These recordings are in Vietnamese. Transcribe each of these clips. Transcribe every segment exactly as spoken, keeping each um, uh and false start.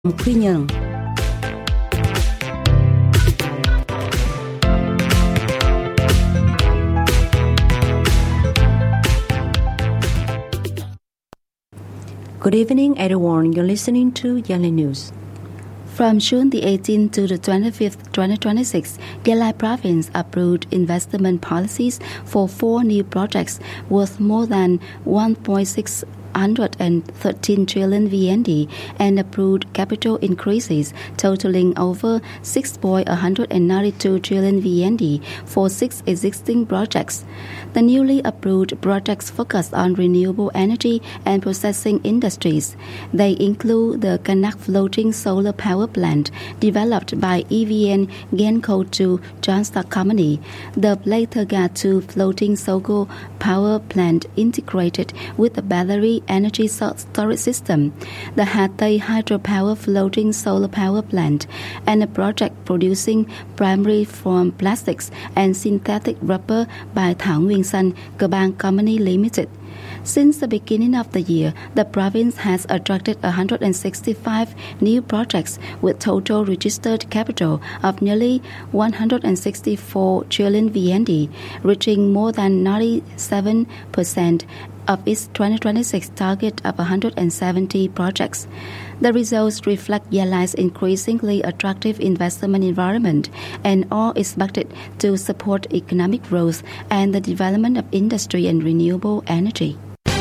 Quy Nhơn. Good evening, everyone. You're listening to Yalai News. From June the eighteenth to the twenty-fifth, twenty twenty-six, Yalai Province approved investment policies for four new projects worth more than one point six hundred thirteen trillion V N D and approved capital increases totaling over six point one nine two trillion V N D for six existing projects. The newly approved projects focus on renewable energy and processing industries. They include the Kanak Floating Solar Power Plant developed by E V N Genco two Joint Stock Company, the Blaytherga two Floating Solar Power Plant integrated with a battery energy storage system, the Hatay Hydropower Floating Solar Power Plant, and a project producing primary from plastics and synthetic rubber by Thảo Nguyên Xanh Gebang Company Limited. Since the beginning of the year, the province has attracted one hundred sixty-five new projects with total registered capital of nearly one hundred sixty-four trillion V N D, reaching more than ninety-seven percent of its twenty twenty-six target of one hundred seventy projects. The results reflect Yalai's increasingly attractive investment environment and are expected to support economic growth and the development of industry and renewable energy.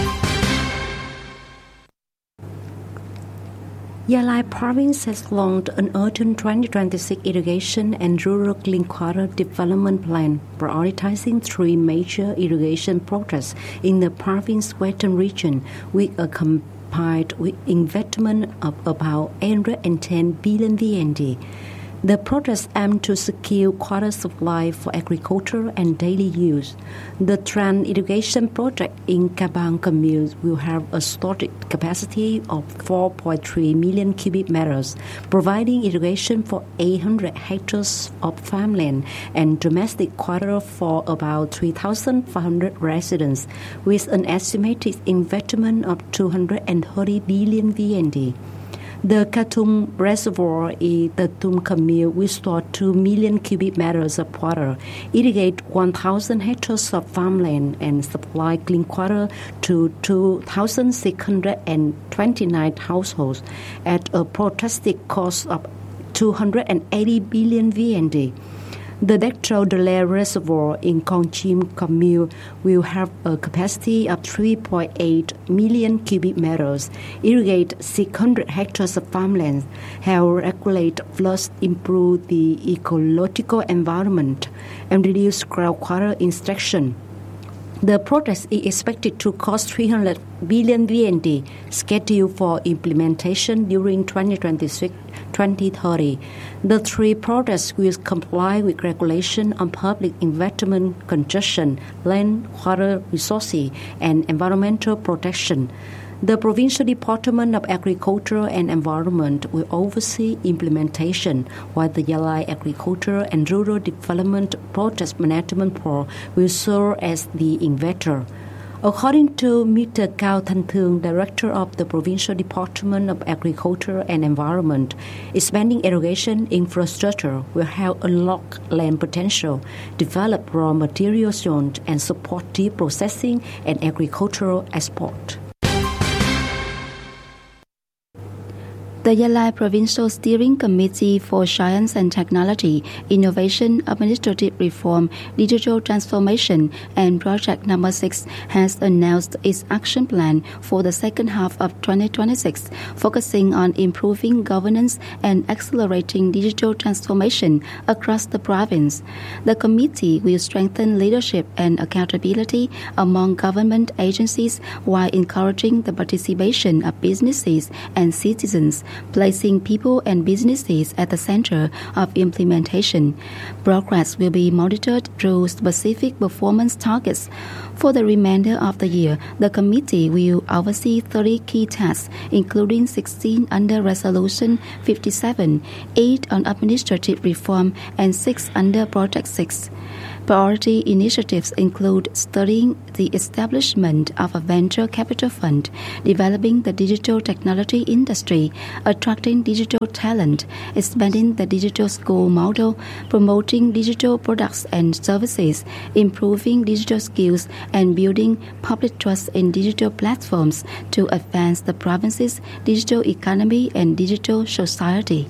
Yalai Province has launched an autumn twenty twenty-six irrigation and rural clean water development plan, prioritizing three major irrigation projects in the province's western region, with a combined investment of about eight hundred ten billion V N D. The projects aim to secure water supply for agriculture and daily use. The Tran irrigation project in Gebang Commune will have a storage capacity of four point three million cubic meters, providing irrigation for eight hundred hectares of farmland and domestic water for about three thousand five hundred residents, with an estimated investment of two hundred thirty billion V N D. The Katum Reservoir in the Tum Commune will store two million cubic meters of water, irrigate one thousand hectares of farmland, and supply clean water to two thousand six hundred twenty-nine households at a projected cost of two hundred eighty billion V N D. The Dectro de la Reservoir in Kong Chim Commune will have a capacity of three point eight million cubic meters, irrigate six hundred hectares of farmland, help regulate floods, improve the ecological environment, and reduce groundwater extraction. The project is expected to cost three hundred billion V N D, scheduled for implementation during twenty twenty-six to twenty thirty. The three projects will comply with regulation on public investment, congestion, land, water resources, and environmental protection. The Provincial Department of Agriculture and Environment will oversee implementation, while the Yalai Agriculture and Rural Development Project Management Board will serve as the investor. According to Mister Cao Thanh Thương, Director of the Provincial Department of Agriculture and Environment, expanding irrigation infrastructure will help unlock land potential, develop raw material zones, and support deep processing and agricultural export. The Yalai Provincial Steering Committee for Science and Technology, Innovation, Administrative Reform, Digital Transformation, and Project Number six has announced its action plan for the second half of twenty twenty-six, focusing on improving governance and accelerating digital transformation across the province. The committee will strengthen leadership and accountability among government agencies while encouraging the participation of businesses and citizens, placing people and businesses at the center of implementation. Progress will be monitored through specific performance targets. For the remainder of the year, the committee will oversee thirty key tasks, including sixteen under Resolution fifty-seven, eight on administrative reform, and six under Project six. Priority initiatives include studying the establishment of a venture capital fund, developing the digital technology industry, attracting digital talent, expanding the digital school model, promoting digital products and services, improving digital skills, and building public trust in digital platforms to advance the province's digital economy and digital society.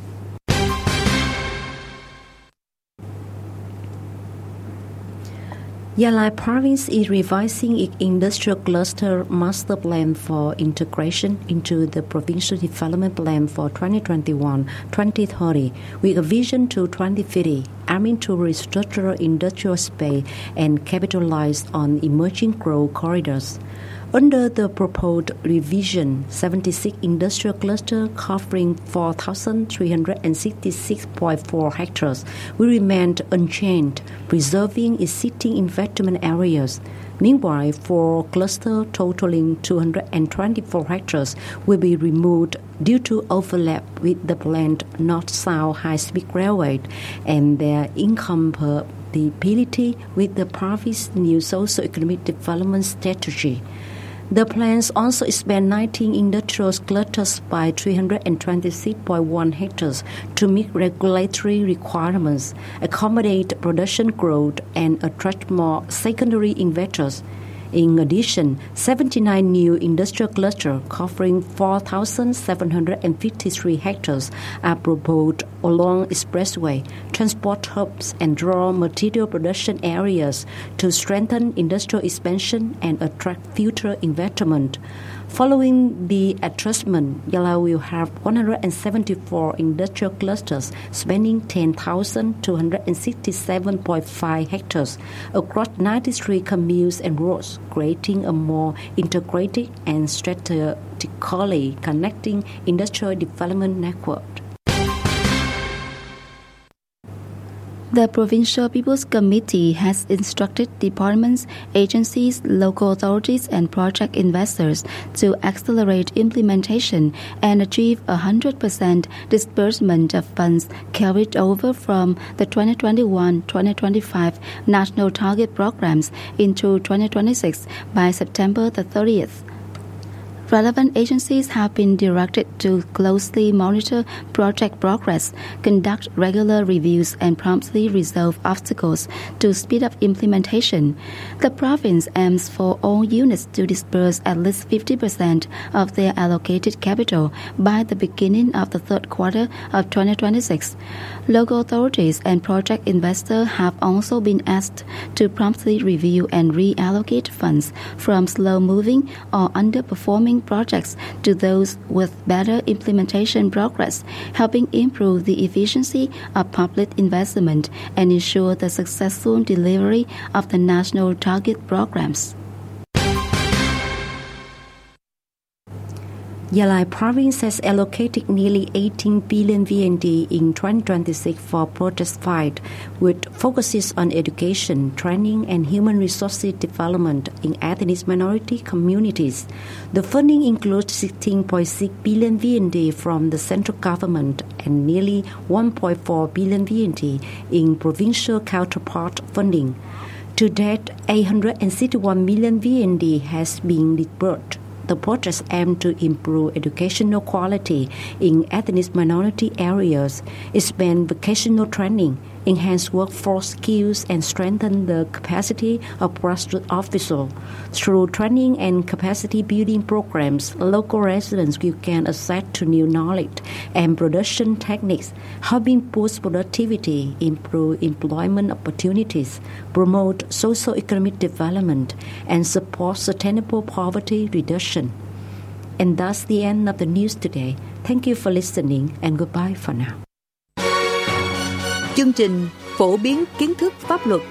Yalai Province is revising its industrial cluster master plan for integration into the provincial development plan for twenty twenty-one to twenty thirty with a vision to twenty fifty, aiming to restructure industrial space and capitalize on emerging growth corridors. Under the proposed revision, seventy-six industrial clusters covering four thousand three hundred sixty-six point four hectares will remain unchanged, preserving existing investment areas. Meanwhile, four clusters totaling two hundred twenty-four hectares will be removed due to overlap with the planned North-South high-speed railway and their incompatibility with the province's new socio-economic development strategy. The plans also expand nineteen industrial clusters by three hundred twenty-six point one hectares to meet regulatory requirements, accommodate production growth, and attract more secondary investors. In addition, seventy-nine new industrial clusters covering four thousand seven hundred fifty-three hectares are proposed along expressway, transport hubs, and raw material production areas to strengthen industrial expansion and attract future investment. Following the adjustment, Yalai will have one hundred seventy-four industrial clusters spanning ten thousand two hundred sixty-seven point five hectares across ninety-three communes and roads, creating a more integrated and strategically connecting industrial development network. The Provincial People's Committee has instructed departments, agencies, local authorities, and project investors to accelerate implementation and achieve one hundred percent disbursement of funds carried over from the twenty twenty-one to twenty twenty-five National Target Programs into twenty twenty-six by September the thirtieth. Relevant agencies have been directed to closely monitor project progress, conduct regular reviews, and promptly resolve obstacles to speed up implementation. The province aims for all units to disburse at least fifty percent of their allocated capital by the beginning of the third quarter of twenty twenty-six. Local authorities and project investors have also been asked to promptly review and reallocate funds from slow-moving or underperforming projects to those with better implementation progress, helping improve the efficiency of public investment and ensure the successful delivery of the national target programs. Yalai Province has allocated nearly eighteen billion V N D in twenty twenty-six for Project Fight, which focuses on education, training, and human resources development in ethnic minority communities. The funding includes sixteen point six billion V N D from the central government and nearly one point four billion V N D in provincial counterpart funding. To date, eight hundred sixty-one million V N D has been disbursed. The projects aim to improve educational quality in ethnic minority areas, expand vocational training, enhance workforce skills, and strengthen the capacity of grassroots officials. Through training and capacity building programs, local residents will gain access to new knowledge and production techniques, helping boost productivity, improve employment opportunities, promote socio-economic development, and support sustainable poverty reduction. And that's the end of the news today. Thank you for listening and goodbye for now. Chương trình phổ biến kiến thức pháp luật.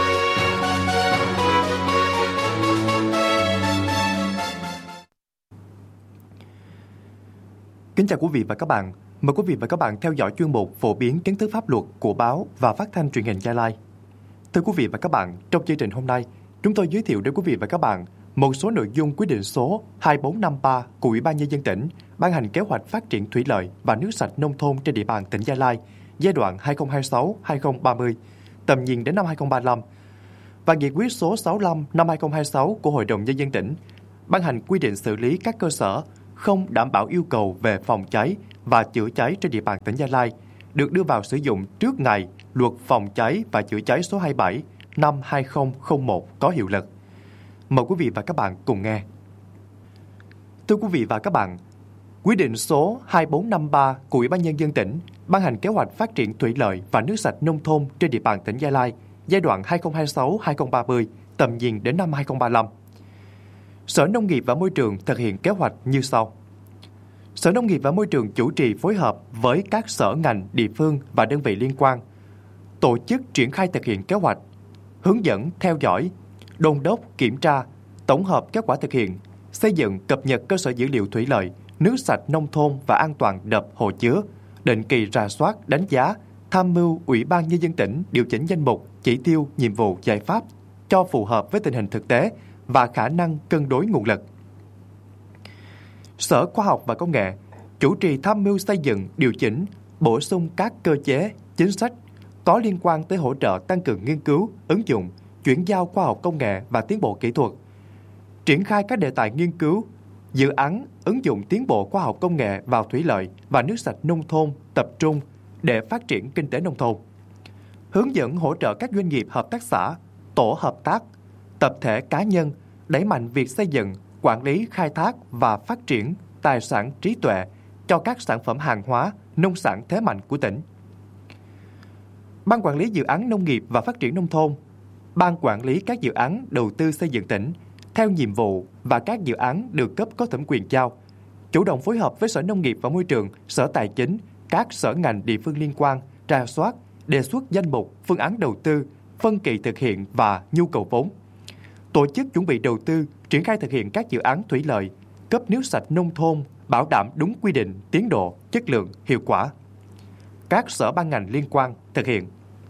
Kính chào quý vị và các bạn. Mời quý vị và các bạn theo dõi chuyên mục phổ biến kiến thức pháp luật của báo và phát thanh truyền hình Yalai. Thưa quý vị và các bạn, trong chương trình hôm nay, chúng tôi giới thiệu đến quý vị và các bạn một số nội dung quyết định số hai bốn năm ba của Ủy ban Nhân dân tỉnh ban hành kế hoạch phát triển thủy lợi và nước sạch nông thôn trên địa bàn tỉnh Gia Lai giai đoạn hai nghìn không trăm hai mươi sáu đến hai nghìn không trăm ba mươi, tầm nhìn đến năm hai nghìn không trăm ba mươi lăm. và Nghị quyết số sáu mươi lăm năm hai không hai sáu của Hội đồng Nhân dân tỉnh ban hành quy định xử lý các cơ sở không đảm bảo yêu cầu về phòng cháy và chữa cháy trên địa bàn tỉnh Gia Lai được đưa vào sử dụng trước ngày Luật Phòng cháy và chữa cháy số hai mươi bảy năm hai không không một có hiệu lực. Mời quý vị và các bạn cùng nghe. Thưa quý vị và các bạn, quyết định số hai bốn năm ba của Ủy ban Nhân dân tỉnh ban hành kế hoạch phát triển thủy lợi và nước sạch nông thôn trên địa bàn tỉnh Gia Lai giai đoạn hai không hai sáu đến hai không ba mươi, tầm nhìn đến năm hai không ba lăm. Sở Nông nghiệp và Môi trường thực hiện kế hoạch như sau. Sở Nông nghiệp và Môi trường chủ trì phối hợp với các sở ngành, địa phương và đơn vị liên quan, tổ chức triển khai thực hiện kế hoạch, hướng dẫn, theo dõi, đôn đốc, kiểm tra, tổng hợp kết quả thực hiện, xây dựng, cập nhật cơ sở dữ liệu thủy lợi, nước sạch nông thôn và an toàn đập hồ chứa, định kỳ rà soát, đánh giá, tham mưu Ủy ban Nhân dân tỉnh điều chỉnh danh mục, chỉ tiêu, nhiệm vụ, giải pháp cho phù hợp với tình hình thực tế và khả năng cân đối nguồn lực. Sở Khoa học và Công nghệ chủ trì tham mưu xây dựng, điều chỉnh, bổ sung các cơ chế, chính sách có liên quan tới hỗ trợ tăng cường nghiên cứu, ứng dụng, chuyển giao khoa học công nghệ và tiến bộ kỹ thuật, triển khai các đề tài nghiên cứu, dự án ứng dụng tiến bộ khoa học công nghệ vào thủy lợi và nước sạch nông thôn tập trung để phát triển kinh tế nông thôn, hướng dẫn hỗ trợ các doanh nghiệp, hợp tác xã, tổ hợp tác, tập thể cá nhân đẩy mạnh việc xây dựng, quản lý, khai thác và phát triển tài sản trí tuệ cho các sản phẩm hàng hóa, nông sản thế mạnh của tỉnh. Ban quản lý dự án nông nghiệp và phát triển nông thôn, ban quản lý các dự án đầu tư xây dựng tỉnh theo nhiệm vụ và các dự án được cấp có thẩm quyền giao, chủ động phối hợp với Sở Nông nghiệp và Môi trường, Sở Tài chính, các sở ngành địa phương liên quan, rà soát, đề xuất danh mục, phương án đầu tư, phân kỳ thực hiện và nhu cầu vốn. Tổ chức chuẩn bị đầu tư, triển khai thực hiện các dự án thủy lợi, cấp nước sạch nông thôn, bảo đảm đúng quy định, tiến độ, chất lượng, hiệu quả. Các sở ban ngành liên quan thực hiện.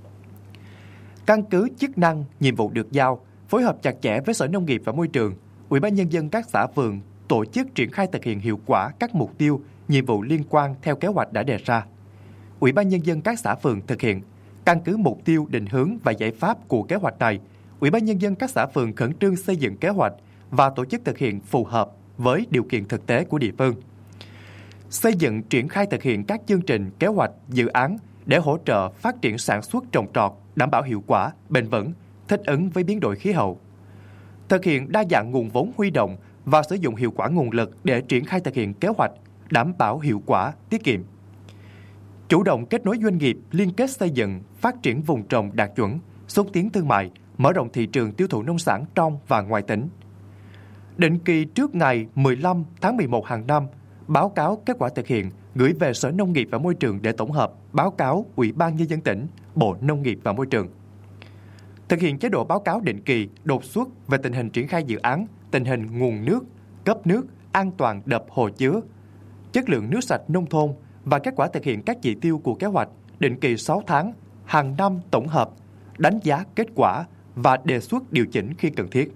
Căn cứ chức năng, nhiệm vụ được giao, phối hợp chặt chẽ với Sở Nông nghiệp và Môi trường, Ủy ban Nhân dân các xã phường tổ chức triển khai thực hiện hiệu quả các mục tiêu, nhiệm vụ liên quan theo kế hoạch đã đề ra. Ủy ban Nhân dân các xã phường thực hiện. Căn cứ mục tiêu, định hướng và giải pháp của kế hoạch này, Ủy ban Nhân dân các xã phường khẩn trương xây dựng kế hoạch và tổ chức thực hiện phù hợp với điều kiện thực tế của địa phương. Xây dựng, triển khai thực hiện các chương trình, kế hoạch, dự án để hỗ trợ phát triển sản xuất trồng trọt, đảm bảo hiệu quả, bền vững, thích ứng với biến đổi khí hậu. Thực hiện đa dạng nguồn vốn huy động và sử dụng hiệu quả nguồn lực để triển khai thực hiện kế hoạch, đảm bảo hiệu quả, tiết kiệm. Chủ động kết nối doanh nghiệp, liên kết xây dựng, phát triển vùng trồng đạt chuẩn, xúc tiến thương mại, mở rộng thị trường tiêu thụ nông sản trong và ngoài tỉnh. Định kỳ trước ngày mười lăm tháng mười một hàng năm, báo cáo kết quả thực hiện gửi về Sở Nông nghiệp và Môi trường để tổng hợp, báo cáo Ủy ban Nhân dân tỉnh, Bộ Nông nghiệp và Môi trường. Thực hiện chế độ báo cáo định kỳ, đột xuất về tình hình triển khai dự án, tình hình nguồn nước, cấp nước, an toàn đập hồ chứa, chất lượng nước sạch nông thôn và kết quả thực hiện các chỉ tiêu của kế hoạch định kỳ sáu tháng, hàng năm tổng hợp, đánh giá kết quả và đề xuất điều chỉnh khi cần thiết.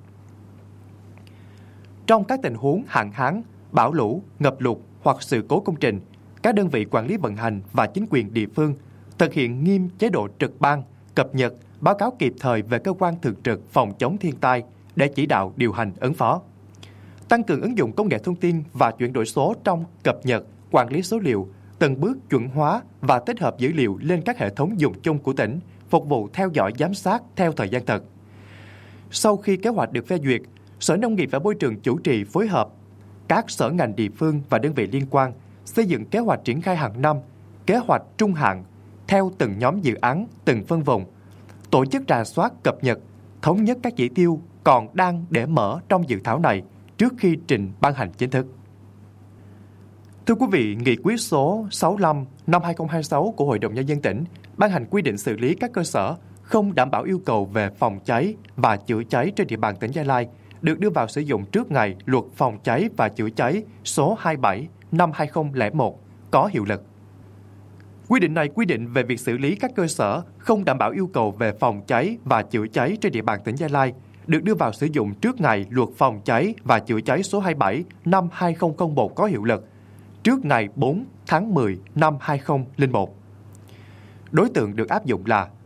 Trong các tình huống hạn hán, bão lũ, ngập lụt hoặc sự cố công trình, các đơn vị quản lý vận hành và chính quyền địa phương thực hiện nghiêm chế độ trực ban, cập nhật, báo cáo kịp thời về cơ quan thường trực phòng chống thiên tai để chỉ đạo điều hành ứng phó. Tăng cường ứng dụng công nghệ thông tin và chuyển đổi số trong cập nhật, quản lý số liệu, từng bước chuẩn hóa và tích hợp dữ liệu lên các hệ thống dùng chung của tỉnh, phục vụ theo dõi giám sát theo thời gian thực. Sau khi kế hoạch được phê duyệt, Sở Nông nghiệp và Môi trường chủ trì phối hợp các sở ngành địa phương và đơn vị liên quan xây dựng kế hoạch triển khai hàng năm, kế hoạch trung hạn theo từng nhóm dự án, từng phân vùng, tổ chức rà soát, cập nhật, thống nhất các chỉ tiêu còn đang để mở trong dự thảo này trước khi trình ban hành chính thức. Thưa quý vị, Nghị quyết số sáu mươi lăm năm hai không hai sáu của Hội đồng Nhân dân tỉnh ban hành quy định xử lý các cơ sở không đảm bảo yêu cầu về phòng cháy và chữa cháy trên địa bàn tỉnh Gia Lai được đưa vào sử dụng trước ngày Luật Phòng cháy và chữa cháy số hai mươi bảy năm hai không không một có hiệu lực. Quy định này quy định về việc xử lý các cơ sở không đảm bảo yêu cầu về phòng cháy và chữa cháy trên địa bàn tỉnh Gia Lai được đưa vào sử dụng trước ngày Luật Phòng cháy và chữa cháy số hai mươi bảy năm hai không không một có hiệu lực, trước ngày bốn tháng mười năm hai không không một. Đối tượng được áp dụng là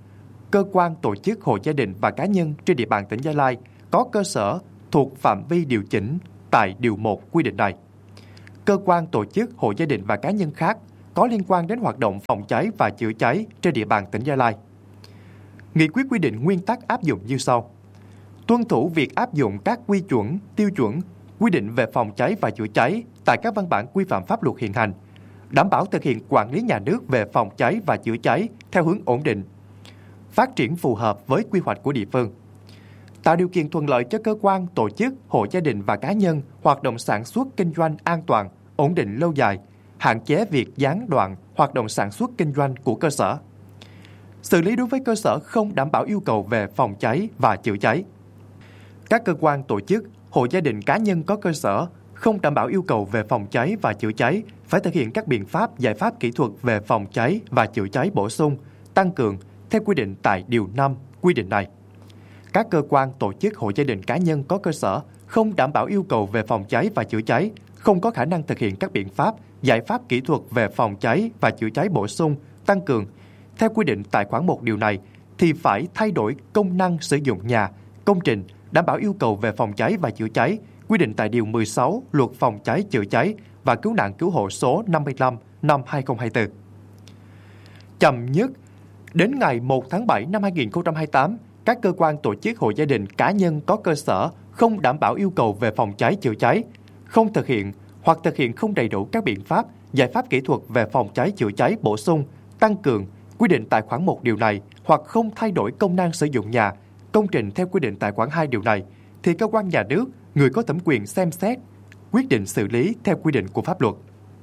cơ quan, tổ chức, hộ gia đình và cá nhân trên địa bàn tỉnh Gia Lai có cơ sở thuộc phạm vi điều chỉnh tại Điều một quy định này. Cơ quan, tổ chức, hộ gia đình và cá nhân khác có liên quan đến hoạt động phòng cháy và chữa cháy trên địa bàn tỉnh Gia Lai. Nghị quyết quy định nguyên tắc áp dụng như sau. Tuân thủ việc áp dụng các quy chuẩn, tiêu chuẩn, quy định về phòng cháy và chữa cháy tại các văn bản quy phạm pháp luật hiện hành, đảm bảo thực hiện quản lý nhà nước về phòng cháy và chữa cháy theo hướng ổn định, phát triển phù hợp với quy hoạch của địa phương, tạo điều kiện thuận lợi cho cơ quan, tổ chức, hộ gia đình và cá nhân hoạt động sản xuất kinh doanh an toàn, ổn định lâu dài, hạn chế việc gián đoạn hoạt động sản xuất kinh doanh của cơ sở. Xử lý đối với cơ sở không đảm bảo yêu cầu về phòng cháy và chữa cháy. Các cơ quan, tổ chức, hộ gia đình, cá nhân có cơ sở không đảm bảo yêu cầu về phòng cháy và chữa cháy phải thực hiện các biện pháp, giải pháp kỹ thuật về phòng cháy và chữa cháy bổ sung, tăng cường theo quy định tại Điều năm quy định này. Các cơ quan, tổ chức, hộ gia đình, cá nhân có cơ sở không đảm bảo yêu cầu về phòng cháy và chữa cháy, không có khả năng thực hiện các biện pháp, giải pháp kỹ thuật về phòng cháy và chữa cháy bổ sung, tăng cường theo quy định tại khoản một điều này thì phải thay đổi công năng sử dụng nhà, công trình đảm bảo yêu cầu về phòng cháy và chữa cháy quy định tại Điều mười sáu Luật Phòng cháy chữa cháy và Cứu nạn Cứu hộ số năm mươi lăm năm hai không hai tư. Chậm nhất, đến ngày một tháng bảy năm hai nghìn không trăm hai mươi tám, các cơ quan, tổ chức, hộ gia đình, cá nhân có cơ sở không đảm bảo yêu cầu về phòng cháy chữa cháy, không thực hiện hoặc thực hiện không đầy đủ các biện pháp, giải pháp kỹ thuật về phòng cháy chữa cháy bổ sung, tăng cường quy định tại khoản một điều này hoặc không thay đổi công năng sử dụng nhà, công trình theo quy định tại khoản hai điều này thì cơ quan nhà nước, người có thẩm quyền xem xét, quyết định xử lý theo quy định của pháp luật.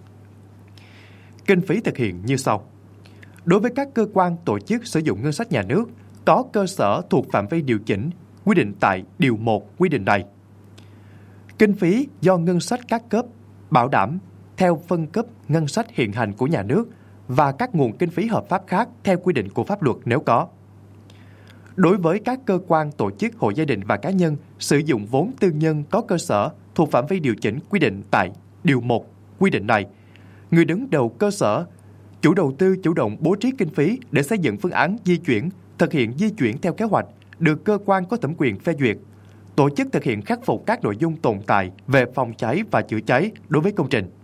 Kinh phí thực hiện như sau. Đối với các cơ quan, tổ chức sử dụng ngân sách nhà nước có cơ sở thuộc phạm vi điều chỉnh quy định tại Điều một quy định này, kinh phí do ngân sách các cấp bảo đảm theo phân cấp ngân sách hiện hành của nhà nước và các nguồn kinh phí hợp pháp khác theo quy định của pháp luật nếu có. Đối với các cơ quan, tổ chức, hộ gia đình và cá nhân sử dụng vốn tư nhân có cơ sở thuộc phạm vi điều chỉnh quy định tại Điều một quy định này, người đứng đầu cơ sở, chủ đầu tư chủ động bố trí kinh phí để xây dựng phương án di chuyển, thực hiện di chuyển theo kế hoạch, được cơ quan có thẩm quyền phê duyệt, tổ chức thực hiện khắc phục các nội dung tồn tại về phòng cháy và chữa cháy đối với công trình.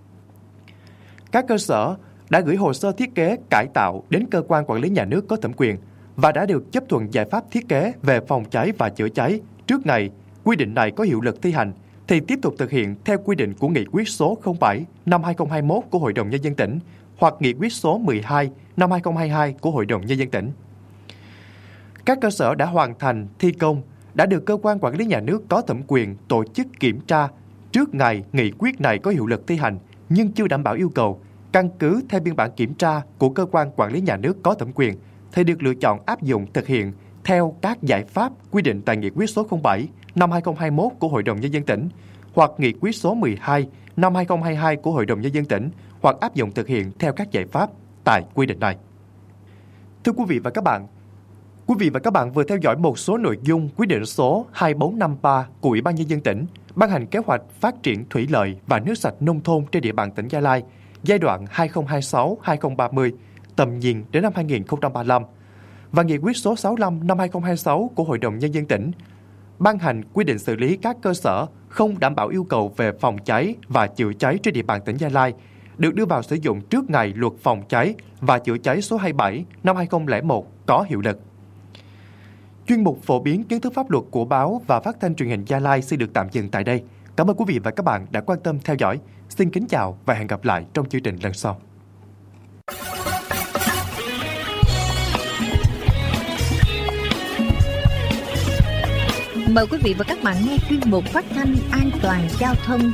Các cơ sở đã gửi hồ sơ thiết kế cải tạo đến cơ quan quản lý nhà nước có thẩm quyền và đã được chấp thuận giải pháp thiết kế về phòng cháy và chữa cháy trước ngày quy định này có hiệu lực thi hành thì tiếp tục thực hiện theo quy định của Nghị quyết số không bảy năm hai không hai mốt của Hội đồng Nhân dân tỉnh hoặc Nghị quyết số mười hai năm hai không hai hai của Hội đồng Nhân dân tỉnh. Các cơ sở đã hoàn thành thi công đã được cơ quan quản lý nhà nước có thẩm quyền tổ chức kiểm tra trước ngày nghị quyết này có hiệu lực thi hành nhưng chưa đảm bảo yêu cầu, căn cứ theo biên bản kiểm tra của cơ quan quản lý nhà nước có thẩm quyền thì được lựa chọn áp dụng thực hiện theo các giải pháp quy định tại Nghị quyết số không bảy năm hai không hai mốt của Hội đồng Nhân dân tỉnh hoặc Nghị quyết số mười hai năm hai không hai hai của Hội đồng Nhân dân tỉnh hoặc áp dụng thực hiện theo các giải pháp tại quy định này. Thưa quý vị và các bạn, quý vị và các bạn vừa theo dõi một số nội dung quyết định số hai bốn năm ba của Ủy ban Nhân dân tỉnh ban hành kế hoạch phát triển thủy lợi và nước sạch nông thôn trên địa bàn tỉnh Gia Lai giai đoạn hai nghìn không trăm hai mươi sáu đến hai nghìn không trăm ba mươi, tầm nhìn đến năm hai nghìn không trăm ba mươi lăm và Nghị quyết số sáu mươi lăm năm hai nghìn không trăm hai mươi sáu của Hội đồng Nhân dân tỉnh ban hành quy định xử lý các cơ sở không đảm bảo yêu cầu về phòng cháy và chữa cháy trên địa bàn tỉnh Gia Lai được đưa vào sử dụng trước ngày Luật Phòng cháy và chữa cháy số hai mươi bảy năm hai nghìn không trăm lẻ một có hiệu lực. Chuyên mục phổ biến kiến thức pháp luật của báo và phát thanh truyền hình Gia Lai xin được tạm dừng tại đây. Cảm ơn quý vị và các bạn đã quan tâm theo dõi. Xin kính chào và hẹn gặp lại trong chương trình lần sau. Mời quý vị và các bạn nghe chuyên mục phát thanh an toàn giao thông.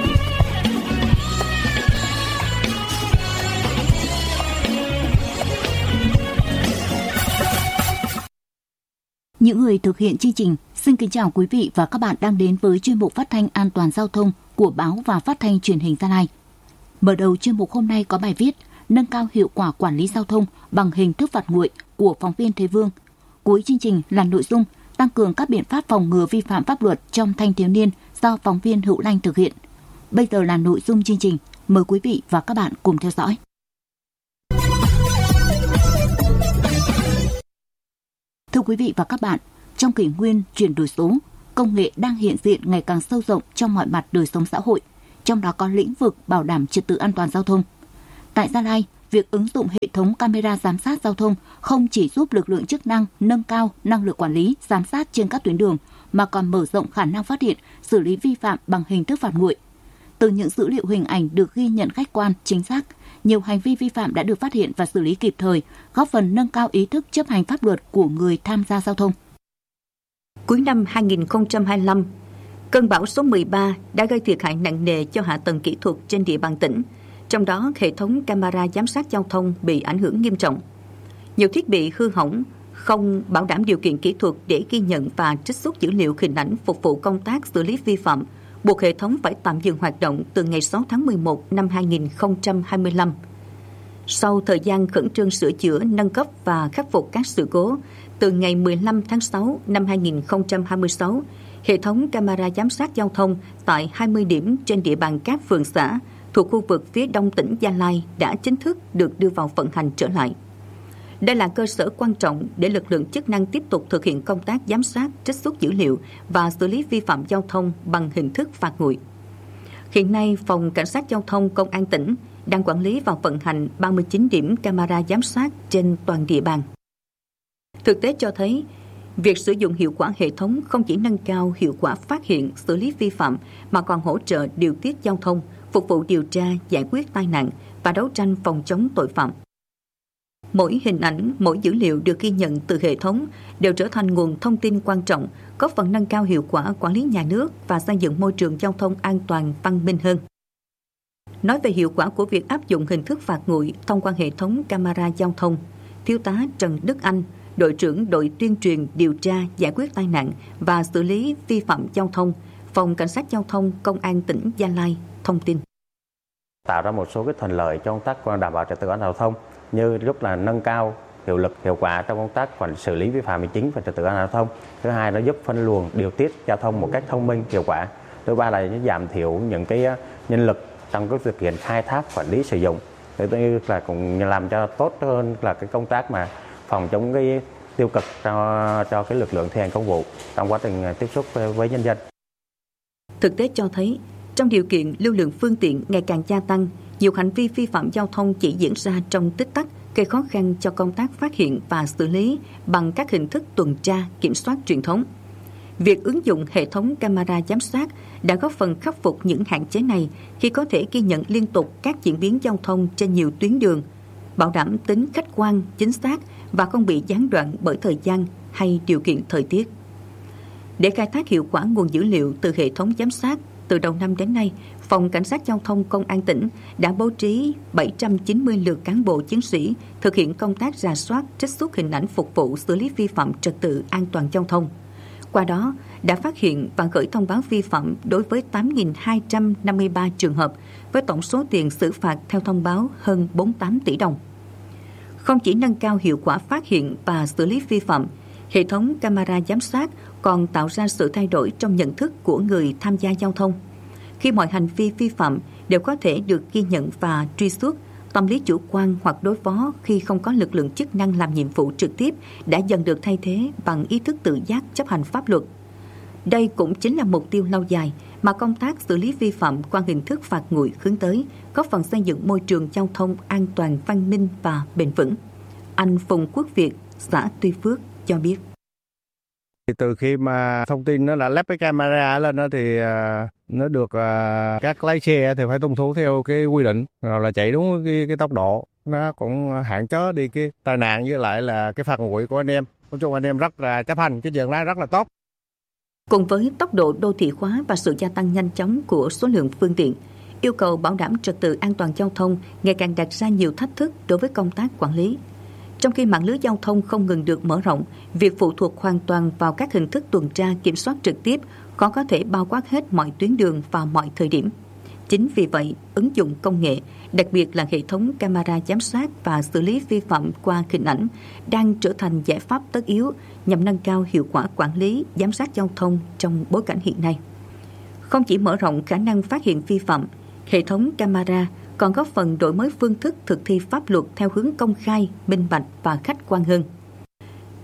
Những người thực hiện chương trình xin kính chào quý vị và các bạn đang đến với chuyên mục phát thanh an toàn giao thông của báo và phát thanh truyền hình Gia Lai. Mở đầu chuyên mục hôm nay có bài viết nâng cao hiệu quả quản lý giao thông bằng hình thức phạt nguội của phóng viên Thế Vương. Cuối chương trình là nội dung tăng cường các biện pháp phòng ngừa vi phạm pháp luật trong thanh thiếu niên do phóng viên Hữu Lanh thực hiện. Bây giờ là nội dung chương trình. Mời quý vị và các bạn cùng theo dõi. Thưa quý vị và các bạn, trong kỷ nguyên chuyển đổi số, công nghệ đang hiện diện ngày càng sâu rộng trong mọi mặt đời sống xã hội, trong đó có lĩnh vực bảo đảm trật tự an toàn giao thông. Tại Gia Lai, việc ứng dụng hệ thống camera giám sát giao thông không chỉ giúp lực lượng chức năng nâng cao năng lực quản lý, giám sát trên các tuyến đường, mà còn mở rộng khả năng phát hiện, xử lý vi phạm bằng hình thức phạt nguội. Từ những dữ liệu hình ảnh được ghi nhận khách quan, chính xác, nhiều hành vi vi phạm đã được phát hiện và xử lý kịp thời, góp phần nâng cao ý thức chấp hành pháp luật của người tham gia giao thông. Cuối năm hai nghìn không trăm hai mươi lăm, cơn bão số mười ba đã gây thiệt hại nặng nề cho hạ tầng kỹ thuật trên địa bàn tỉnh, trong đó hệ thống camera giám sát giao thông bị ảnh hưởng nghiêm trọng. Nhiều thiết bị hư hỏng, không bảo đảm điều kiện kỹ thuật để ghi nhận và trích xuất dữ liệu hình ảnh phục vụ công tác xử lý vi phạm, buộc hệ thống phải tạm dừng hoạt động từ ngày sáu tháng mười một năm hai nghìn không trăm hai mươi lăm. Sau thời gian khẩn trương sửa chữa, nâng cấp và khắc phục các sự cố, từ ngày mười lăm tháng sáu năm hai nghìn không trăm hai mươi sáu, hệ thống camera giám sát giao thông tại hai mươi điểm trên địa bàn các phường xã thuộc khu vực phía đông tỉnh Gia Lai đã chính thức được đưa vào vận hành trở lại. Đây là cơ sở quan trọng để lực lượng chức năng tiếp tục thực hiện công tác giám sát, trích xuất dữ liệu và xử lý vi phạm giao thông bằng hình thức phạt nguội. Hiện nay, Phòng Cảnh sát Giao thông Công an tỉnh đang quản lý và vận hành ba mươi chín điểm camera giám sát trên toàn địa bàn. Thực tế cho thấy, việc sử dụng hiệu quả hệ thống không chỉ nâng cao hiệu quả phát hiện, xử lý vi phạm mà còn hỗ trợ điều tiết giao thông, phục vụ điều tra, giải quyết tai nạn và đấu tranh phòng chống tội phạm. Mỗi hình ảnh, mỗi dữ liệu được ghi nhận từ hệ thống đều trở thành nguồn thông tin quan trọng, góp phần nâng cao hiệu quả quản lý nhà nước và xây dựng môi trường giao thông an toàn, văn minh hơn. Nói về hiệu quả của việc áp dụng hình thức phạt nguội thông qua hệ thống camera giao thông, Thiếu tá Trần Đức Anh, đội trưởng đội tuyên truyền, điều tra, giải quyết tai nạn và xử lý vi phạm giao thông, Phòng Cảnh sát Giao thông Công an tỉnh Gia Lai thông tin. Tạo ra một số cái thuận lợi trong công tác đảm bảo trật tự an toàn giao thông, như giúp là nâng cao hiệu lực, hiệu quả trong công tác quản xử lý vi phạm hành chính và trật tự an toàn giao thông. Thứ hai, nó giúp phân luồng, điều tiết giao thông một cách thông minh, hiệu quả. Thứ ba là giảm thiểu những cái nhân lực trong cái thực hiện khai thác, quản lý, sử dụng. Thứ tư là cũng làm cho tốt hơn là cái công tác mà phòng chống cái tiêu cực cho cho cái lực lượng thi hành công vụ trong quá trình tiếp xúc với nhân dân. Thực tế cho thấy, trong điều kiện lưu lượng phương tiện ngày càng gia tăng, nhiều hành vi vi phạm giao thông chỉ diễn ra trong tích tắc, gây khó khăn cho công tác phát hiện và xử lý bằng các hình thức tuần tra, kiểm soát truyền thống. Việc ứng dụng hệ thống camera giám sát đã góp phần khắc phục những hạn chế này khi có thể ghi nhận liên tục các diễn biến giao thông trên nhiều tuyến đường, bảo đảm tính khách quan, chính xác và không bị gián đoạn bởi thời gian hay điều kiện thời tiết. Để khai thác hiệu quả nguồn dữ liệu từ hệ thống giám sát, từ đầu năm đến nay, Phòng Cảnh sát Giao thông Công an tỉnh đã bố trí bảy trăm chín mươi lượt cán bộ chiến sĩ thực hiện công tác rà soát, trích xuất hình ảnh phục vụ xử lý vi phạm trật tự an toàn giao thông. Qua đó, đã phát hiện và gửi thông báo vi phạm đối với tám nghìn hai trăm năm mươi ba trường hợp, với tổng số tiền xử phạt theo thông báo hơn bốn mươi tám tỷ đồng. Không chỉ nâng cao hiệu quả phát hiện và xử lý vi phạm, hệ thống camera giám sát còn tạo ra sự thay đổi trong nhận thức của người tham gia giao thông. Khi mọi hành vi vi phạm đều có thể được ghi nhận và truy xuất, tâm lý chủ quan hoặc đối phó khi không có lực lượng chức năng làm nhiệm vụ trực tiếp đã dần được thay thế bằng ý thức tự giác chấp hành pháp luật. Đây cũng chính là mục tiêu lâu dài mà công tác xử lý vi phạm qua hình thức phạt nguội hướng tới, góp phần xây dựng môi trường giao thông an toàn, văn minh và bền vững. Anh Phùng Quốc Việt, xã Tuy Phước cho biết. Từ khi mà thông tin nó đã lắp cái camera lên đó thì nó được các lái xe thì phải tuân thủ theo cái quy định, rồi là chạy đúng cái, cái tốc độ, nó cũng hạn chế đi cái tai nạn với lại là cái phạt nguội của anh em. Nói chung anh em rất là chấp hành cái chuyện đó rất là tốt. Cùng với tốc độ đô thị hóa và sự gia tăng nhanh chóng của số lượng phương tiện, yêu cầu bảo đảm trật tự an toàn giao thông ngày càng đặt ra nhiều thách thức đối với công tác quản lý. Trong khi mạng lưới giao thông không ngừng được mở rộng, việc phụ thuộc hoàn toàn vào các hình thức tuần tra kiểm soát trực tiếp khó có thể bao quát hết mọi tuyến đường vào mọi thời điểm. Chính vì vậy, ứng dụng công nghệ, đặc biệt là hệ thống camera giám sát và xử lý vi phạm qua hình ảnh, đang trở thành giải pháp tất yếu nhằm nâng cao hiệu quả quản lý, giám sát giao thông trong bối cảnh hiện nay. Không chỉ mở rộng khả năng phát hiện vi phạm, hệ thống camera còn góp phần đổi mới phương thức thực thi pháp luật theo hướng công khai, minh bạch và khách quan hơn.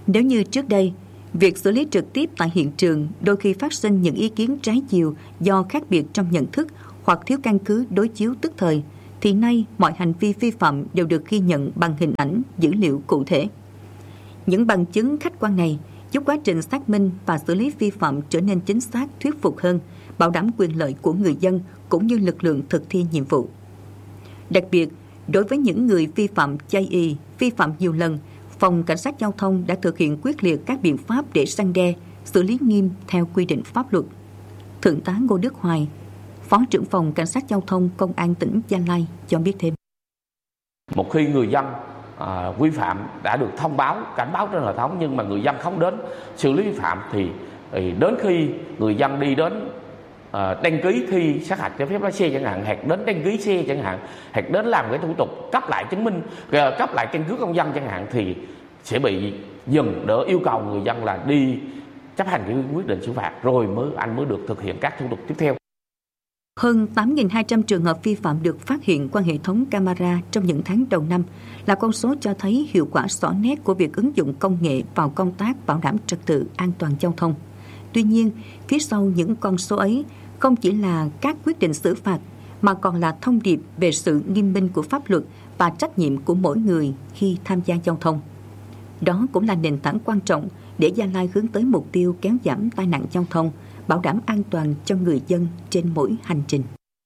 Nếu như trước đây, việc xử lý trực tiếp tại hiện trường đôi khi phát sinh những ý kiến trái chiều do khác biệt trong nhận thức hoặc thiếu căn cứ đối chiếu tức thời, thì nay mọi hành vi vi phạm đều được ghi nhận bằng hình ảnh, dữ liệu cụ thể. Những bằng chứng khách quan này giúp quá trình xác minh và xử lý vi phạm trở nên chính xác, thuyết phục hơn, bảo đảm quyền lợi của người dân cũng như lực lượng thực thi nhiệm vụ. Đặc biệt, đối với những người vi phạm chây ì, vi phạm nhiều lần, Phòng Cảnh sát Giao thông đã thực hiện quyết liệt các biện pháp để răn đe, xử lý nghiêm theo quy định pháp luật. Thượng tá Ngô Đức Hoài, Phó trưởng phòng Cảnh sát Giao thông Công an tỉnh Gia Lai cho biết thêm. Một khi người dân à, vi phạm đã được thông báo, cảnh báo trên hệ thống nhưng mà người dân không đến xử lý vi phạm thì, thì đến khi người dân đi đến à, đăng ký thi sát hạch giấy phép lái xe chẳng hạn, hoặc đến đăng ký xe chẳng hạn, hoặc đến làm cái thủ tục cấp lại chứng minh, cấp lại căn cước công dân chẳng hạn thì sẽ bị dừng để yêu cầu người dân là đi chấp hành cái quyết định xử phạt rồi mới anh mới được thực hiện các thủ tục tiếp theo. Hơn tám nghìn hai trăm trường hợp vi phạm được phát hiện qua hệ thống camera trong những tháng đầu năm là con số cho thấy hiệu quả rõ nét của việc ứng dụng công nghệ vào công tác bảo đảm trật tự an toàn giao thông. Tuy nhiên, phía sau những con số ấy không chỉ là các quyết định xử phạt mà còn là thông điệp về sự nghiêm minh của pháp luật và trách nhiệm của mỗi người khi tham gia giao thông. Đó cũng là nền tảng quan trọng để Gia Lai hướng tới mục tiêu kéo giảm tai nạn giao thông, bảo đảm an toàn cho người dân trên mỗi hành trình.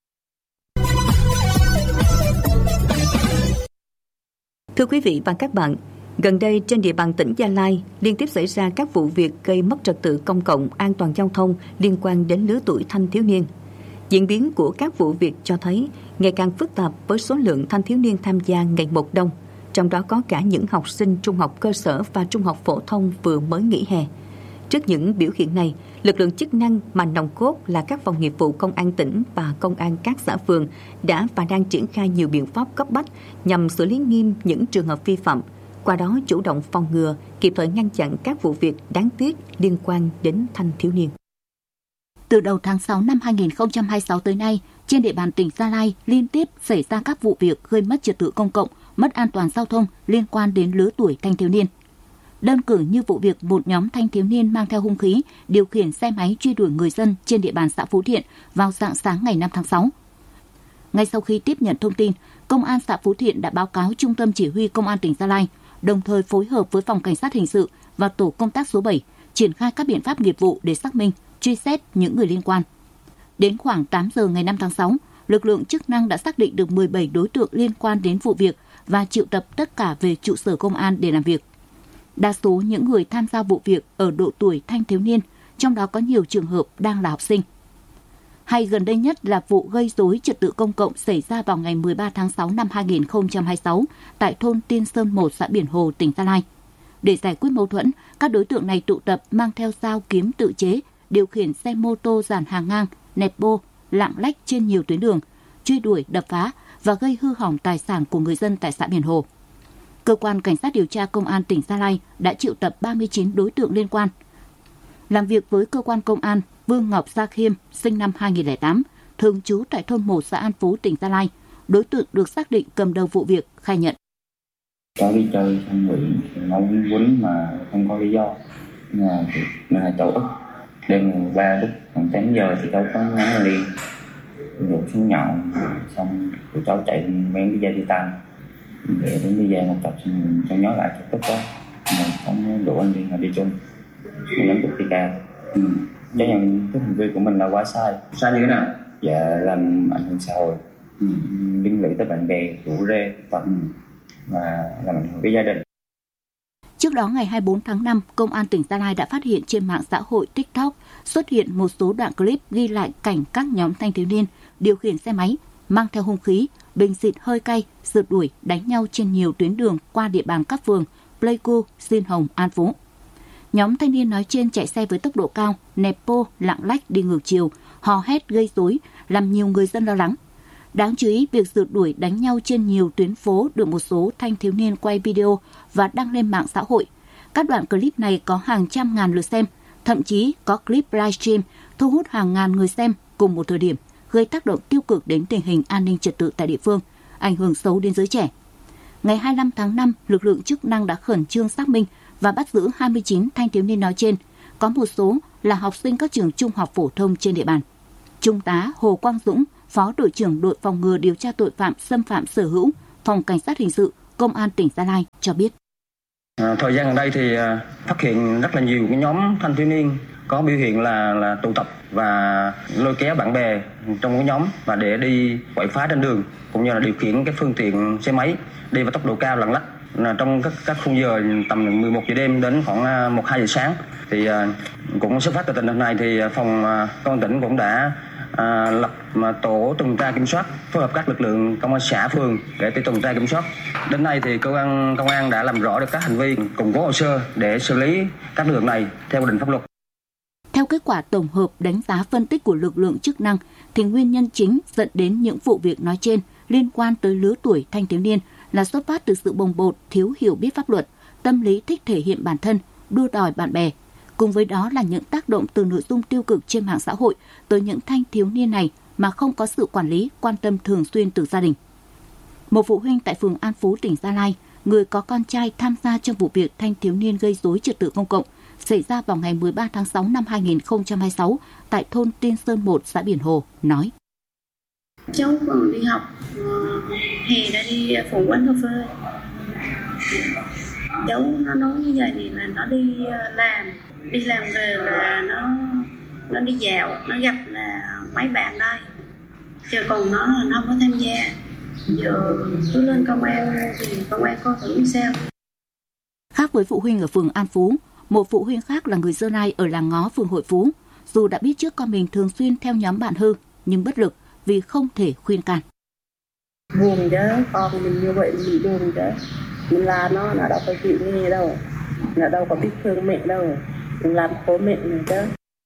Thưa quý vị và các bạn, gần đây trên địa bàn tỉnh Gia Lai liên tiếp xảy ra các vụ việc gây mất trật tự công cộng, an toàn giao thông liên quan đến lứa tuổi thanh thiếu niên. Diễn biến của các vụ việc cho thấy ngày càng phức tạp với số lượng thanh thiếu niên tham gia ngày một đông, trong đó có cả những học sinh trung học cơ sở và trung học phổ thông vừa mới nghỉ hè. Trước những biểu hiện này, lực lượng chức năng mà nòng cốt là các phòng nghiệp vụ công an tỉnh và công an các xã phường đã và đang triển khai nhiều biện pháp cấp bách nhằm xử lý nghiêm những trường hợp vi phạm, qua đó chủ động phòng ngừa, kịp thời ngăn chặn các vụ việc đáng tiếc liên quan đến thanh thiếu niên. Từ đầu tháng sáu năm hai nghìn không trăm hai mươi sáu tới nay, trên địa bàn tỉnh Gia Lai liên tiếp xảy ra các vụ việc gây mất trật tự công cộng, mất an toàn giao thông liên quan đến lứa tuổi thanh thiếu niên. Đơn cử như vụ việc một nhóm thanh thiếu niên mang theo hung khí điều khiển xe máy truy đuổi người dân trên địa bàn xã Phú Thiện vào rạng sáng ngày năm tháng sáu. Ngay sau khi tiếp nhận thông tin, Công an xã Phú Thiện đã báo cáo Trung tâm Chỉ huy Công an tỉnh Gia Lai, đồng thời phối hợp với Phòng Cảnh sát Hình sự và Tổ công tác số bảy triển khai các biện pháp nghiệp vụ để xác minh, truy xét những người liên quan. Đến khoảng tám giờ ngày năm tháng sáu, lực lượng chức năng đã xác định được mười bảy đối tượng liên quan đến vụ việc và triệu tập tất cả về trụ sở công an để làm việc. Đa số những người tham gia vụ việc ở độ tuổi thanh thiếu niên, trong đó có nhiều trường hợp đang là học sinh. Hay gần đây nhất là vụ gây rối trật tự công cộng xảy ra vào ngày mười ba tháng sáu năm hai nghìn không trăm hai mươi sáu tại thôn Tiên Sơn một, xã Biển Hồ, tỉnh Gia Lai. Để giải quyết mâu thuẫn, các đối tượng này tụ tập mang theo dao kiếm tự chế, điều khiển xe mô tô dàn hàng ngang, nẹt bô, lạng lách trên nhiều tuyến đường, truy đuổi, đập phá và gây hư hỏng tài sản của người dân tại xã Biển Hồ. Cơ quan Cảnh sát điều tra Công an tỉnh Gia Lai đã triệu tập ba mươi chín đối tượng liên quan. Làm việc với cơ quan công an, Vương Ngọc Gia Khiêm, sinh năm hai nghìn không trăm lẻ tám, thường trú tại thôn một, xã An Phú, tỉnh Gia Lai, đối tượng được xác định cầm đầu vụ việc, khai nhận. Cháu đi chơi xong rồi nó quýnh mà không có lý do, là là cháu ức. Đêm ba lúc khoảng tám giờ thì cháu có nhắn đi rượu xuống nhậu, xong rồi cháu chạy men cái dây đi tan. Để đến bây giờ một tập cháu nhớ lại chút tức quá, mà không rủ anh đi mà đi chung, mình nhắm chục ca. Ừ. Cho nhận cái hành vi của mình là quá sai. Sai như thế nào? Dạ làm ảnh hưởng xã hội, ừ. liên lụy tới bạn bè, rủ rê, tập ừ. và làm ảnh hưởng tới gia đình. Trước đó ngày hai mươi tư tháng năm, Công an tỉnh Gia Lai đã phát hiện trên mạng xã hội TikTok xuất hiện một số đoạn clip ghi lại cảnh các nhóm thanh thiếu niên điều khiển xe máy, mang theo hung khí, bình xịt hơi cay, rượt đuổi, đánh nhau trên nhiều tuyến đường qua địa bàn các phường Pleiku, Diên Hồng, An Phú. Nhóm thanh niên nói trên chạy xe với tốc độ cao, nẹt bô, lạng lách đi ngược chiều, hò hét gây rối, làm nhiều người dân lo lắng. Đáng chú ý, việc rượt đuổi đánh nhau trên nhiều tuyến phố được một số thanh thiếu niên quay video và đăng lên mạng xã hội. Các đoạn clip này có hàng trăm ngàn lượt xem, thậm chí có clip livestream thu hút hàng ngàn người xem cùng một thời điểm, gây tác động tiêu cực đến tình hình an ninh trật tự tại địa phương, ảnh hưởng xấu đến giới trẻ. Ngày hai mươi lăm tháng năm, lực lượng chức năng đã khẩn trương xác minh và bắt giữ hai mươi chín thanh thiếu niên nói trên, có một số là học sinh các trường trung học phổ thông trên địa bàn. Trung tá Hồ Quang Dũng, Phó đội trưởng đội phòng ngừa điều tra tội phạm xâm phạm sở hữu, Phòng Cảnh sát Hình sự, Công an tỉnh Gia Lai cho biết. À, thời gian gần đây thì à, phát hiện rất là nhiều cái nhóm thanh thiếu niên có biểu hiện là là tụ tập và lôi kéo bạn bè trong cái nhóm và để đi quậy phá trên đường, cũng như là điều khiển cái phương tiện xe máy đi với tốc độ cao lạng lách. Là trong các các khung giờ tầm mười một giờ đêm đến khoảng một hai giờ sáng thì à, cũng xuất phát từ tình hình này thì phòng à, công an tỉnh cũng đã à, lập mà tổ tuần tra kiểm soát phối hợp các lực lượng công an xã phường để tuần tra kiểm soát. Đến nay thì cơ quan công an đã làm rõ được các hành vi, củng cố hồ sơ để xử lý các lực lượng này theo quy định pháp luật. Theo kết quả tổng hợp đánh giá phân tích của lực lượng chức năng thì nguyên nhân chính dẫn đến những vụ việc nói trên liên quan tới lứa tuổi thanh thiếu niên là xuất phát từ sự bồng bột, thiếu hiểu biết pháp luật, tâm lý thích thể hiện bản thân, đua đòi bạn bè. Cùng với đó là những tác động từ nội dung tiêu cực trên mạng xã hội tới những thanh thiếu niên này mà không có sự quản lý, quan tâm thường xuyên từ gia đình. Một phụ huynh tại phường An Phú, tỉnh Gia Lai, người có con trai tham gia trong vụ việc thanh thiếu niên gây rối trật tự công cộng xảy ra vào ngày mười ba tháng sáu năm hai nghìn không trăm hai mươi sáu tại thôn Tiên Sơn một, xã Biển Hồ, nói. Cháu còn đi học, hè đã đi phụ quán cà phê. Cháu nó nói như vậy thì là nó đi làm, đi làm về là nó nó đi dạo, nó gặp là mấy bạn đây. Giờ còn nó là nó không có tham gia. Giờ cứ lên công an thì công an coi thử sao. Khác với phụ huynh ở phường An Phú, một phụ huynh khác là người Dơ Lai ở làng Ngó, phường Hội Phú, dù đã biết trước con mình thường xuyên theo nhóm bạn hư nhưng bất lực vì không thể khuyên can. Buồn chứ, con mình như vậy bị buồn chứ. Mình là nó, nó đâu có chịu nghe đâu, nó đâu có biết thương mẹ đâu, mình làm khổ mẹ mình chứ.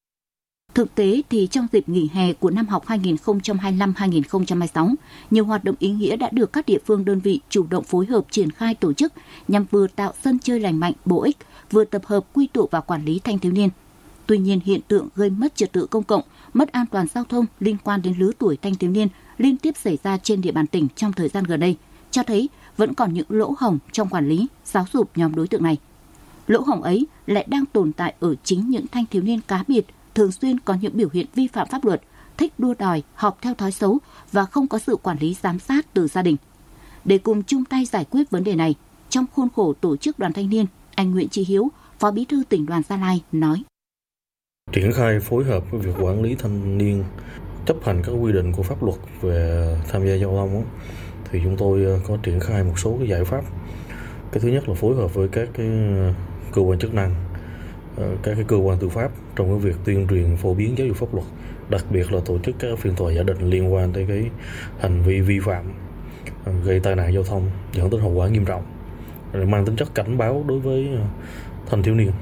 Thực tế thì trong dịp nghỉ hè của năm học hai nghìn không trăm hai mươi lăm hai nghìn không trăm hai mươi sáu, nhiều hoạt động ý nghĩa đã được các địa phương đơn vị chủ động phối hợp triển khai tổ chức nhằm vừa tạo sân chơi lành mạnh, bổ ích, vừa tập hợp quy tụ và quản lý thanh thiếu niên. Tuy nhiên, hiện tượng gây mất trật tự công cộng, mất an toàn giao thông liên quan đến lứa tuổi thanh thiếu niên liên tiếp xảy ra trên địa bàn tỉnh trong thời gian gần đây, cho thấy vẫn còn những lỗ hổng trong quản lý, giáo dục nhóm đối tượng này. Lỗ hổng ấy lại đang tồn tại ở chính những thanh thiếu niên cá biệt, thường xuyên có những biểu hiện vi phạm pháp luật, thích đua đòi, họp theo thói xấu và không có sự quản lý giám sát từ gia đình. Để cùng chung tay giải quyết vấn đề này, trong khuôn khổ tổ chức đoàn thanh niên, anh Nguyễn Chí Hiếu, Phó Bí thư tỉnh đoàn Gia Lai nói. Triển khai phối hợp với việc quản lý thanh niên, chấp hành các quy định của pháp luật về tham gia giao thông thì chúng tôi có triển khai một số cái giải pháp. Cái thứ nhất là phối hợp với các cái cơ quan chức năng, các cái cơ quan tư pháp trong cái việc tuyên truyền phổ biến giáo dục pháp luật, đặc biệt là tổ chức các phiên tòa giả định liên quan tới cái hành vi vi phạm gây tai nạn giao thông dẫn đến hậu quả nghiêm trọng, mang tính chất cảnh báo đối với thanh thiếu niên.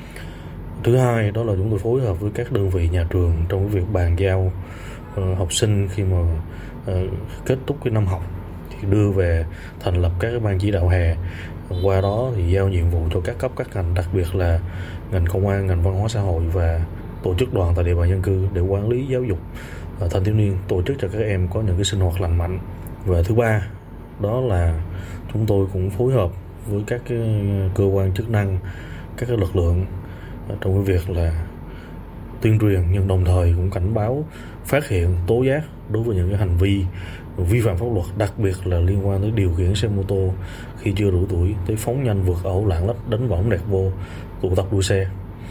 Thứ hai đó là chúng tôi phối hợp với các đơn vị nhà trường trong cái việc bàn giao uh, học sinh khi mà uh, kết thúc cái năm học thì đưa về thành lập các cái ban chỉ đạo hè, qua đó thì giao nhiệm vụ cho các cấp các ngành, đặc biệt là ngành công an, ngành văn hóa xã hội và tổ chức đoàn tại địa bàn dân cư để quản lý giáo dục uh, thanh thiếu niên, tổ chức cho các em có những cái sinh hoạt lành mạnh. Và thứ ba đó là chúng tôi cũng phối hợp với các cái cơ quan chức năng, các cái lực lượng trong cái việc là tuyên truyền, nhưng đồng thời cũng cảnh báo, phát hiện, tố giác đối với những cái hành vi vi phạm pháp luật, đặc biệt là liên quan tới điều khiển xe mô tô khi chưa đủ tuổi, tới phóng nhanh vượt ẩu, lạng lách, đánh võng nẹt bô, tụ tập đua xe.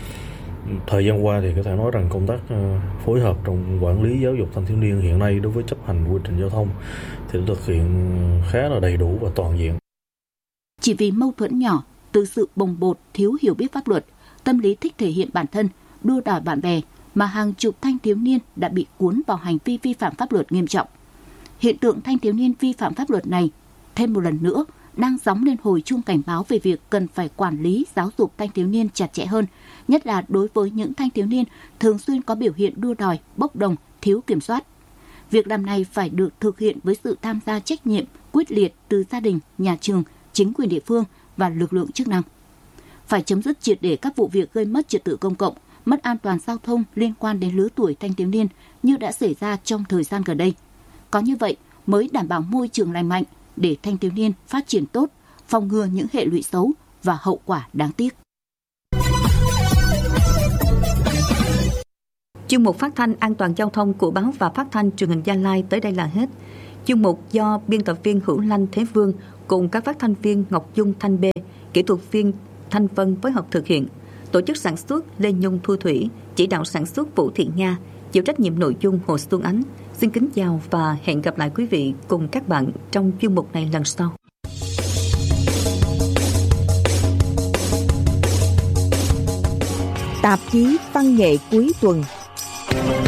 Thời gian qua thì có thể nói rằng công tác phối hợp trong quản lý giáo dục thanh thiếu niên hiện nay đối với chấp hành quy trình giao thông thì được thực hiện khá là đầy đủ và toàn diện. Chỉ vì mâu thuẫn nhỏ, từ sự bồng bột, thiếu hiểu biết pháp luật, tâm lý thích thể hiện bản thân, đua đòi bạn bè mà hàng chục thanh thiếu niên đã bị cuốn vào hành vi vi phạm pháp luật nghiêm trọng. Hiện tượng thanh thiếu niên vi phạm pháp luật này thêm một lần nữa đang gióng lên hồi chuông cảnh báo về việc cần phải quản lý giáo dục thanh thiếu niên chặt chẽ hơn, nhất là đối với những thanh thiếu niên thường xuyên có biểu hiện đua đòi, bốc đồng, thiếu kiểm soát. Việc làm này phải được thực hiện với sự tham gia trách nhiệm, quyết liệt từ gia đình, nhà trường, chính quyền địa phương và lực lượng chức năng. Phải chấm dứt triệt để các vụ việc gây mất trật tự công cộng, mất an toàn giao thông liên quan đến lứa tuổi thanh thiếu niên như đã xảy ra trong thời gian gần đây. Có như vậy mới đảm bảo môi trường lành mạnh để thanh thiếu niên phát triển tốt, phòng ngừa những hệ lụy xấu và hậu quả đáng tiếc. Chuyên mục phát thanh an toàn giao thông của báo và phát thanh truyền hình Gia Lai tới đây là hết. Chuyên mục do biên tập viên Hữu Lanh Thế Vương cùng các phát thanh viên Ngọc Dung Thanh B, kỹ thuật viên Thanh Vân phối hợp thực hiện. Tổ chức sản xuất Lê Nhung Thu Thủy, chỉ đạo sản xuất Vũ Thị Nga, chịu trách nhiệm nội dung Hồ Xuân Ánh. Xin kính chào và hẹn gặp lại quý vị cùng các bạn trong chuyên mục này lần sau. Tạp chí văn nghệ cuối tuần.